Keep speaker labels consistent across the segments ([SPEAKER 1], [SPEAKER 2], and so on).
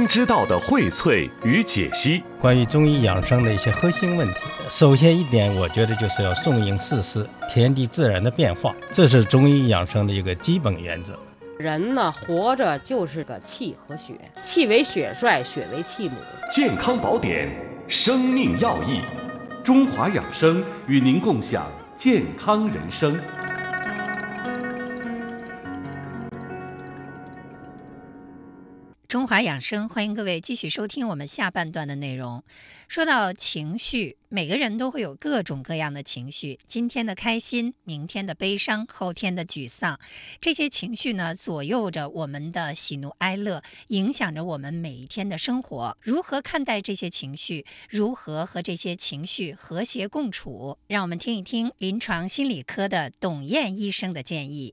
[SPEAKER 1] 生之道的荟萃与解析，
[SPEAKER 2] 关于中医养生的一些核心问题。首先一点，我觉得就是要顺应四时，天地自然的变化，这是中医养生的一个基本原则。
[SPEAKER 3] 人呢，活着就是个气和血，气为血帅，血为气母。
[SPEAKER 1] 健康宝典，生命要义，中华养生与您共享健康人生。
[SPEAKER 4] 中华养生，欢迎各位继续收听我们下半段的内容。说到情绪，每个人都会有各种各样的情绪，今天的开心，明天的悲伤，后天的沮丧，这些情绪呢，左右着我们的喜怒哀乐，影响着我们每一天的生活。如何看待这些情绪，如何和这些情绪和谐共处，让我们听一听临床心理科的董燕医生的建议。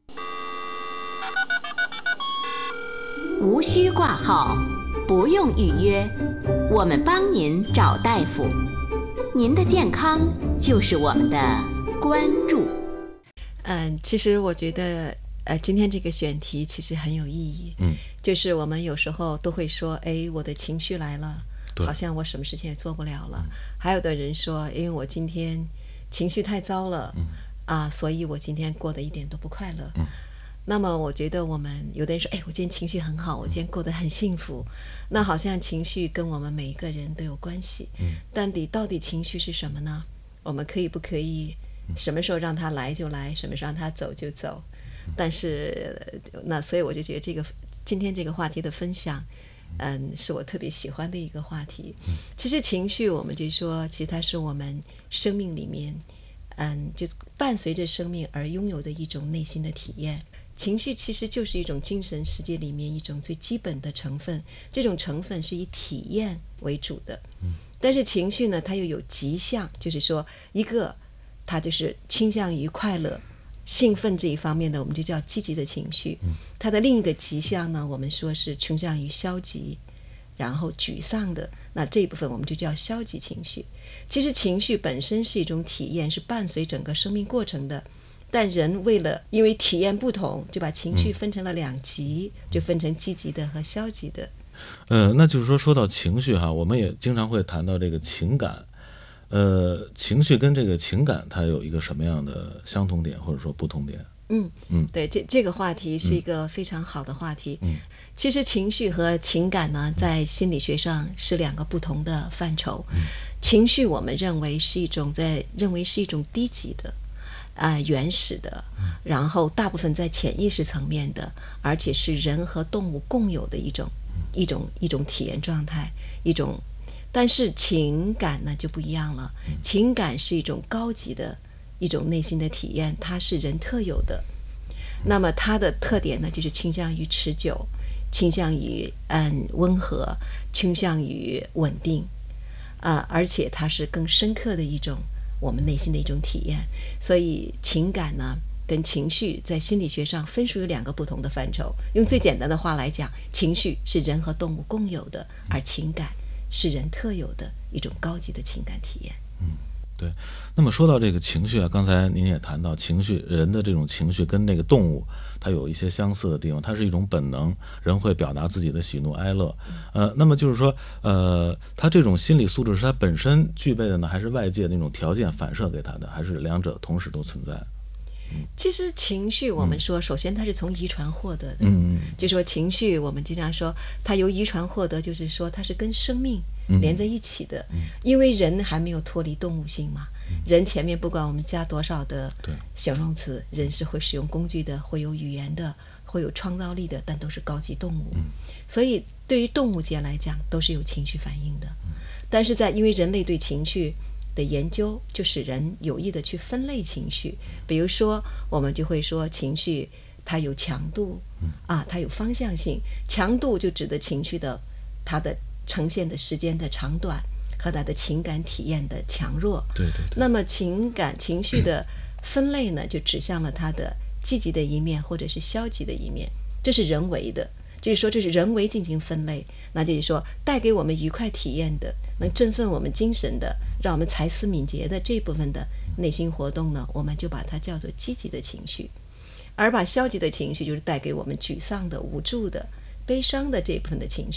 [SPEAKER 5] 无需挂号，不用预约，我们帮您找大夫。您的健康就是我们的关注。
[SPEAKER 6] 其实我觉得今天这个选题其实很有意义。就是我们有时候都会说，我的情绪来了，好像我什么事情也做不了了。还有的人说，因为我今天情绪太糟了，所以我今天过得一点都不快乐。那么我觉得我们有的人说，我今天情绪很好，我今天过得很幸福，那好像情绪跟我们每一个人都有关系。但到底情绪是什么呢？我们不可以什么时候让它来就来，什么时候让它走就走？但是所以我就觉得今天这个话题的分享是我特别喜欢的一个话题。其实情绪我们就说，其实它是我们生命里面就伴随着生命而拥有的一种内心的体验。情绪其实就是一种精神世界里面一种最基本的成分，这种成分是以体验为主的。但是情绪呢，它又有极向，就是说一个它就是倾向于快乐兴奋这一方面的，我们就叫积极的情绪。它的另一个极向呢，我们说是倾向于消极然后沮丧的，那这一部分我们就叫消极情绪。其实情绪本身是一种体验，是伴随整个生命过程的，但人因为体验不同，就把情绪分成了两极，就分成积极的和消极的。
[SPEAKER 7] 那就是说到情绪哈，我们也经常会谈到这个情感。情绪跟这个情感它有一个什么样的相同点或者说不同点？
[SPEAKER 6] 对，这个话题是一个非常好的话题。其实情绪和情感呢，在心理学上是两个不同的范畴。情绪我们认为是一种低级的原始的，然后大部分在潜意识层面的，而且是人和动物共有的一种体验状态，但是情感呢就不一样了。情感是一种高级的一种内心的体验，它是人特有的。那么它的特点呢，就是倾向于持久，倾向于温和，倾向于稳定，而且它是更深刻的一种我们内心的一种体验。所以情感呢跟情绪在心理学上分属于两个不同的范畴。用最简单的话来讲，情绪是人和动物共有的，而情感是人特有的一种高级的情感体验。
[SPEAKER 7] 对。那么说到这个情绪刚才您也谈到情绪，人的这种情绪跟那个动物它有一些相似的地方，它是一种本能，人会表达自己的喜怒哀乐。那么就是说它这种心理素质是它本身具备的呢，还是外界那种条件反射给它的，还是两者同时都存在？
[SPEAKER 6] 其实情绪我们说首先它是从遗传获得的。就说情绪我们经常说它由遗传获得，就是说它是跟生命连在一起的。因为人还没有脱离动物性嘛，人前面不管我们加多少的形容词，人是会使用工具的，会有语言的，会有创造力的，但都是高级动物。所以对于动物界来讲都是有情绪反应的。但是因为人类对情绪的研究，就使人有意的去分类情绪。比如说我们就会说情绪它有强度它有方向性。强度就指的情绪的它的呈现的时间的长短和它的情感体验的强弱。
[SPEAKER 7] 对。
[SPEAKER 6] 那么情绪的分类呢，就指向了它的积极的一面或者是消极的一面，这是人为的。就是说这是人为进行分类，那就是说带给我们愉快体验的，能振奋我们精神的，让我们才思敏捷的这部分的内心活动呢，我们就把它叫做积极的情绪。而把消极的情绪，就是带给我们沮丧的、无助的、悲伤的这部分的情绪，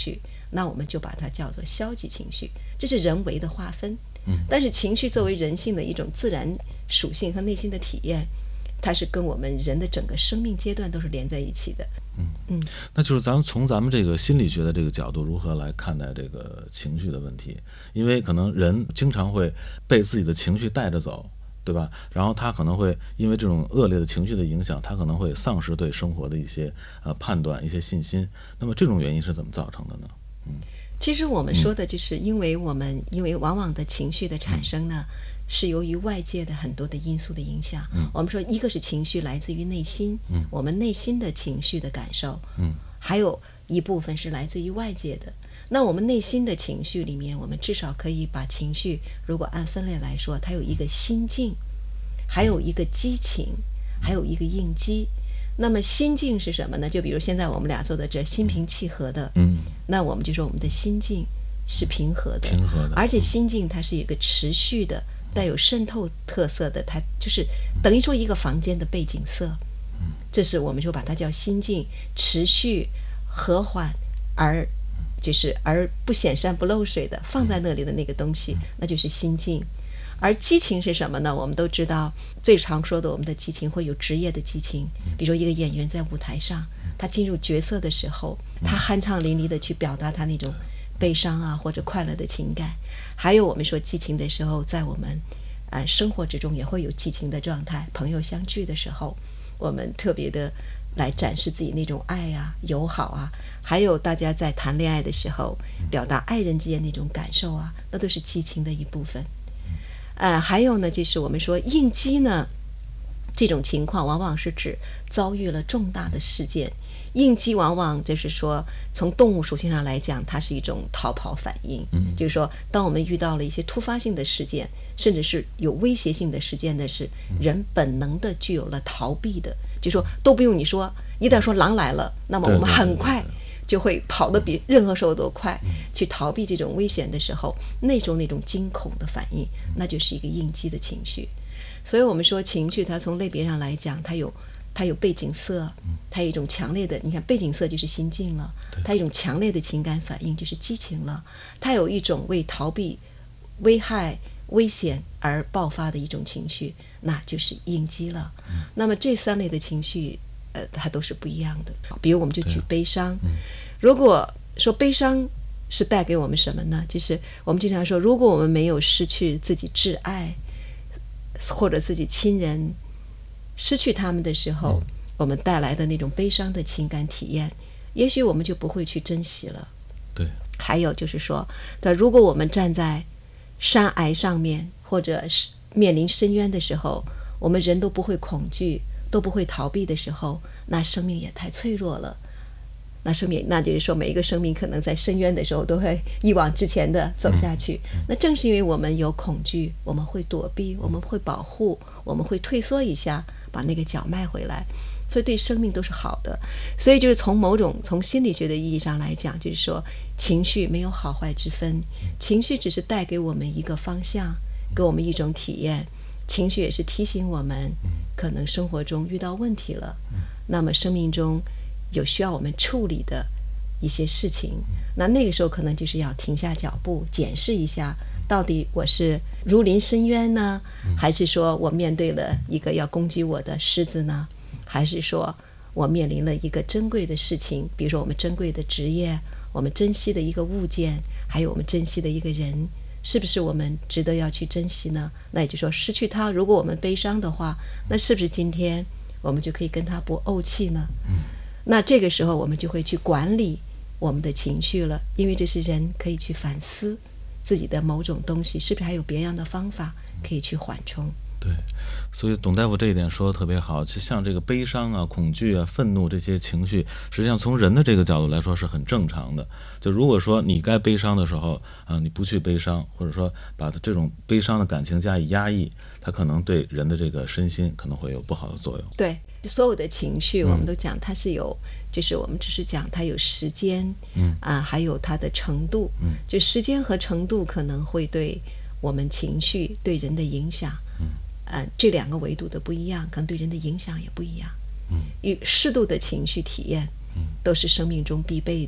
[SPEAKER 6] 那我们就把它叫做消极情绪，这是人为的划分。但是情绪作为人性的一种自然属性和内心的体验，它是跟我们人的整个生命阶段都是连在一起的。
[SPEAKER 7] 那就是从咱们这个心理学的这个角度，如何来看待这个情绪的问题？因为可能人经常会被自己的情绪带着走，对吧？然后他可能会因为这种恶劣的情绪的影响，他可能会丧失对生活的一些判断、一些信心。那么这种原因是怎么造成的呢？
[SPEAKER 6] 其实我们说的就是因为往往的情绪的产生呢，是由于外界的很多的因素的影响。我们说一个是情绪来自于内心，我们内心的情绪的感受，还有一部分是来自于外界的。那我们内心的情绪里面，我们至少可以把情绪如果按分类来说，它有一个心境，还有一个激情，还有一个应激。那么心境是什么呢？就比如现在我们俩坐在这心平气和的，那我们就说我们的心境是平和的，而且心境它是一个持续的带有渗透特色的，它就是等于说一个房间的背景色。这是我们说把它叫心境，持续和缓而不显山不漏水的放在那里的那个东西，那就是心境。而激情是什么呢？我们都知道最常说的我们的激情会有职业的激情，比如一个演员在舞台上，他进入角色的时候，他酣畅淋漓的去表达他那种悲伤啊或者快乐的情感。还有我们说激情的时候，在我们生活之中也会有激情的状态，朋友相聚的时候，我们特别的来展示自己那种爱啊友好啊，还有大家在谈恋爱的时候表达爱人之间那种感受啊，那都是激情的一部分。还有呢，就是我们说应激呢，这种情况往往是指遭遇了重大的事件。应激往往就是说从动物属性上来讲，它是一种逃跑反应，就是说当我们遇到了一些突发性的事件，甚至是有威胁性的事件的是人本能的具有了逃避的，就是说都不用你说，一旦说狼来了，那么我们很快就会跑得比任何时候都快，去逃避这种危险的时候，那种惊恐的反应，那就是一个应激的情绪。所以我们说情绪它从类别上来讲，它有背景色，它有一种强烈的，你看背景色就是心境了，它有一种强烈的情感反应就是激情了，它有一种为逃避危害危险而爆发的一种情绪，那就是应激了。那么这三类的情绪它都是不一样的。比如我们就举悲伤，如果说悲伤是带给我们什么呢？就是我们经常说，如果我们没有失去自己挚爱或者自己亲人，失去他们的时候，我们带来的那种悲伤的情感体验，也许我们就不会去珍惜了。
[SPEAKER 7] 对。
[SPEAKER 6] 还有就是说，如果我们站在山崖上面，或者是面临深渊的时候，我们人都不会恐惧，都不会逃避的时候，那生命也太脆弱了。那就是说每一个生命可能在深渊的时候都会一往直前的走下去。那正是因为我们有恐惧，我们会躲避，我们会保护，我们会退缩一下，把那个脚迈回来，所以对生命都是好的。所以就是从心理学的意义上来讲，就是说情绪没有好坏之分，情绪只是带给我们一个方向，给我们一种体验。情绪也是提醒我们可能生活中遇到问题了，那么生命中有需要我们处理的一些事情，那个时候可能就是要停下脚步，检视一下到底我是如临深渊呢，还是说我面对了一个要攻击我的狮子呢，还是说我面临了一个珍贵的事情，比如说我们珍贵的职业，我们珍惜的一个物件，还有我们珍惜的一个人，是不是我们值得要去珍惜呢？那也就是说失去他，如果我们悲伤的话，那是不是今天我们就可以跟他不怄气呢？那这个时候我们就会去管理我们的情绪了，因为这是人可以去反思自己的某种东西，是不是还有别样的方法可以去缓冲。
[SPEAKER 7] 对，所以董大夫这一点说的特别好，就像这个悲伤啊、恐惧啊、愤怒这些情绪，实际上从人的这个角度来说是很正常的。就如果说你该悲伤的时候你不去悲伤，或者说把这种悲伤的感情加以压抑，它可能对人的这个身心可能会有不好的作用。
[SPEAKER 6] 对，所有的情绪我们都讲它是有就是我们只是讲它有时间还有它的程度就时间和程度可能会对我们情绪对人的影响这两个维度的不一样，可能对人的影响也不一样。适度的情绪体验都是生命中必备的，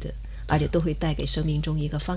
[SPEAKER 6] 而且都会带给生命中一个方